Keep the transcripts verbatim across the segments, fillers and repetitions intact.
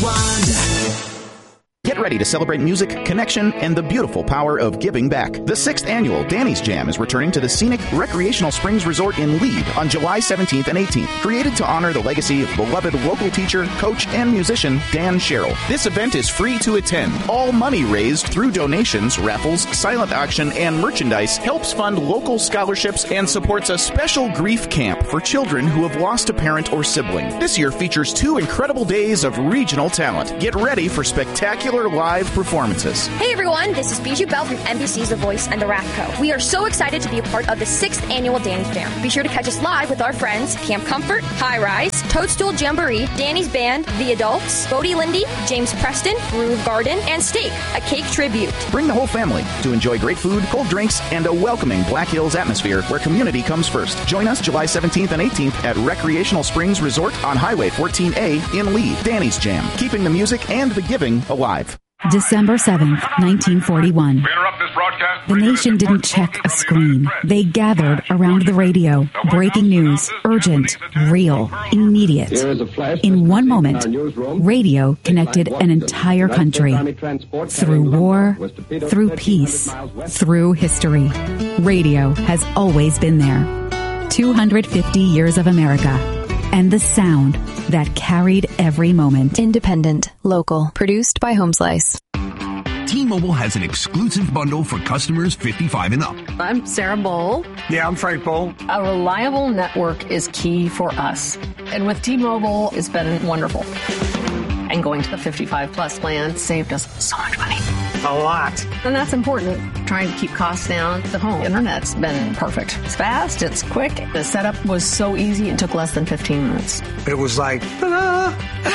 rewind. Get ready to celebrate music, connection, and the beautiful power of giving back. The sixth annual Danny's Jam is returning to the scenic Recreational Springs Resort in Lead on July seventeenth and eighteenth. Created to honor the legacy of beloved local teacher, coach, and musician Dan Sherrill. This event is free to attend. All money raised through donations, raffles, silent auction, and merchandise helps fund local scholarships and supports a special grief camp for children who have lost a parent or sibling. This year features two incredible days of regional talent. Get ready for spectacular live performances. Hey everyone, this is Bijou Bell from N B C's The Voice and The Rathco. We are so excited to be a part of the sixth annual Danny's Jam. Be sure to catch us live with our friends Camp Comfort, High Rise, Toadstool Jamboree, Danny's Band, The Adults, Bodie Lindy, James Preston, Groove Garden, and Steak, a cake tribute. Bring the whole family to enjoy great food, cold drinks, and a welcoming Black Hills atmosphere where community comes first. Join us July seventeenth and eighteenth at Recreational Springs Resort on Highway fourteen A in Lee. Danny's Jam, keeping the music and the giving alive. December seventh, nineteen forty-one. The nation didn't check a screen. They gathered around the radio. Breaking news, urgent, real, immediate. In one moment, radio connected an entire country. Through war, through peace, through history. Radio has always been there. two hundred fifty years of America. And the sound that carried every moment. Independent, local, produced by Homeslice. T-Mobile has an exclusive bundle for customers fifty-five and up. I'm Sarah Bowl. Yeah, I'm Frank Bowl. A reliable network is key for us. And with T-Mobile, it's been wonderful. And going to the fifty-five plus plan saved us so much money. A lot. And that's important. Trying to keep costs down. The home internet's been perfect. It's fast, it's quick. The setup was so easy, it took less than fifteen minutes. It was like, ta-da!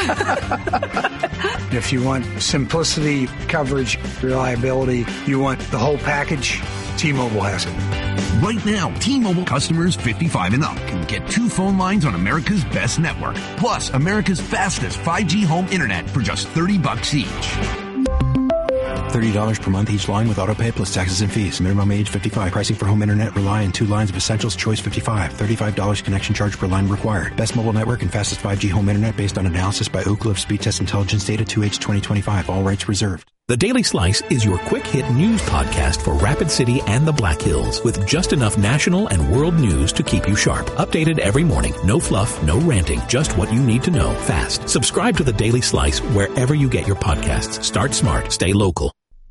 If you want simplicity, coverage, reliability, you want the whole package, T-Mobile has it. Right now, T-Mobile customers fifty-five and up can get two phone lines on America's best network, plus America's fastest five G home internet for just thirty bucks each. thirty dollars per month each line with autopay plus taxes and fees. Minimum age fifty-five. Pricing for home internet rely on two lines of Essentials Choice fifty-five. thirty-five dollars connection charge per line required. Best mobile network and fastest five G home internet based on analysis by Oak Cliff Speed Test Intelligence Data two H twenty twenty-five. All rights reserved. The Daily Slice is your quick-hit news podcast for Rapid City and the Black Hills, with just enough national and world news to keep you sharp. Updated every morning. No fluff, no ranting, just what you need to know fast. Subscribe to The Daily Slice wherever you get your podcasts. Start smart. Stay local.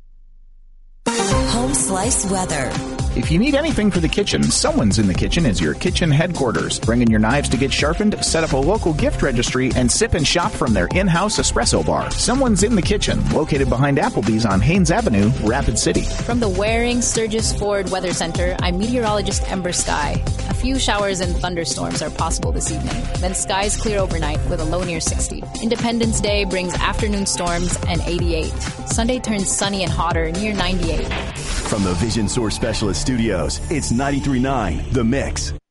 Home Slice weather. If you need anything for the kitchen, Someone's in the Kitchen is your kitchen headquarters. Bring in your knives to get sharpened, set up a local gift registry, and sip and shop from their in-house espresso bar. Someone's in the Kitchen, located behind Applebee's on Haynes Avenue, Rapid City. From the Waring Sturgis Ford Weather Center, I'm meteorologist Ember Sky. A few showers and thunderstorms are possible this evening. Then skies clear overnight with a low near sixty. Independence Day brings afternoon storms and eighty-eight. Sunday turns sunny and hotter near ninety-eight. From the Vision Source Specialist Studios, it's ninety-three point nine The Mix.